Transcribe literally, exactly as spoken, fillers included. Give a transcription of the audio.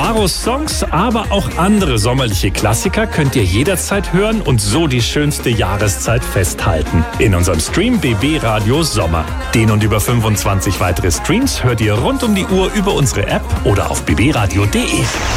Carols Songs, aber auch andere sommerliche Klassiker könnt ihr jederzeit hören und so die schönste Jahreszeit festhalten. In unserem Stream B B Radio Sommer. Den und über fünfundzwanzig weitere Streams hört ihr rund um die Uhr über unsere App oder auf b b radio punkt d e.